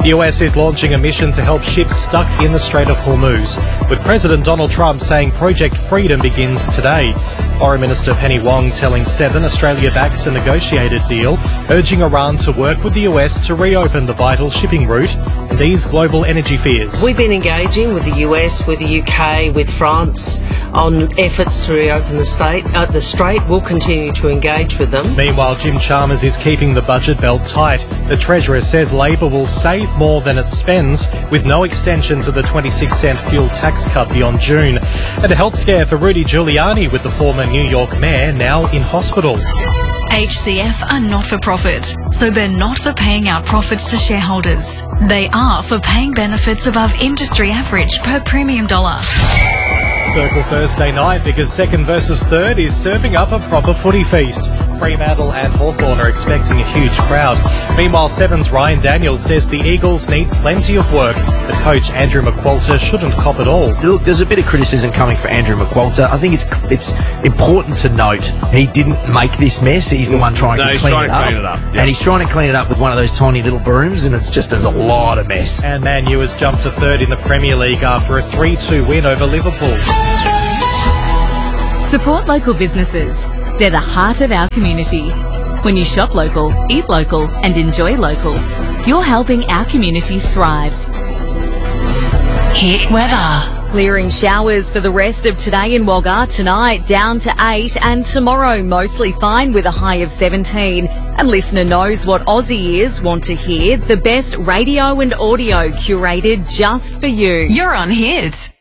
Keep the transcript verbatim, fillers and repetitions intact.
The U S is launching a mission to help ships stuck in the Strait of Hormuz, with President Donald Trump saying Project Freedom begins today. Foreign Minister Penny Wong telling Seven Australia backs a negotiated deal, urging Iran to work with the U S to reopen the vital shipping route and ease global energy fears. We've been engaging with the U S, with the U K, with France on efforts to reopen the state, uh, the Strait. We'll continue to engage with them. Meanwhile, Jim Chalmers is keeping the budget belt tight. The Treasurer says Labor will save more than it spends, with no extension to the twenty-six cent fuel tax cut beyond June. And a health scare for Rudy Giuliani, with the former New York mayor now in hospital. H C F are not for profit, so they're not for paying out profits to shareholders. They are for paying benefits above industry average per premium dollar. Circle Thursday night, because second versus third is serving up a proper footy feast. Fremantle and Hawthorn are expecting a huge crowd. Meanwhile, Seven's Ryan Daniels says the Eagles need plenty of work. The coach, Andrew McQualter, shouldn't cop it all. Look, there's a bit of criticism coming for Andrew McQualter. I think it's it's important to note he didn't make this mess. He's the one trying no, to he's clean, trying it, to up. clean it up. Yep. And he's trying to clean it up with one of those tiny little brooms, and it's just there's a lot of mess. And Man U has jumped to third in the Premier League after a three two win over Liverpool. Support local businesses. They're the heart of our community. When you shop local, eat local and enjoy local, you're helping our community thrive. Hit weather. Clearing showers for the rest of today in Wagga, tonight down to eight, and tomorrow mostly fine with a high of seventeen. And listener knows what Aussie ears want to hear, the best radio and audio curated just for you. You're on Hit.